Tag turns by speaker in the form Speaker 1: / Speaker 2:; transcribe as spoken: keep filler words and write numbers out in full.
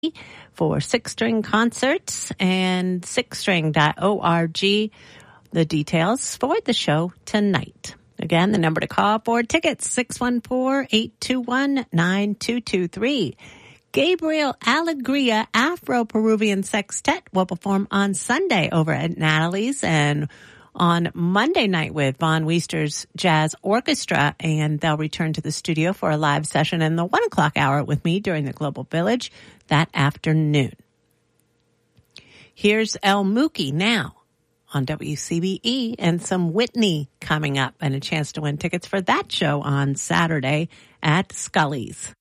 Speaker 1: for Six String Concerts and six string dot org. The details for the show tonight. Again, the number to call for tickets, six one four, eight two one, nine two two three. Gabriel Alegria Afro-Peruvian Sextet will perform on Sunday over at Natalie's and on Monday night with Von Weister's Jazz Orchestra, and they'll return to the studio for a live session in the one o'clock hour with me during the Global Village that afternoon. Here's El Mookie now on W C B E and some Whitney coming up and a chance to win tickets for that show on Saturday at Scully's.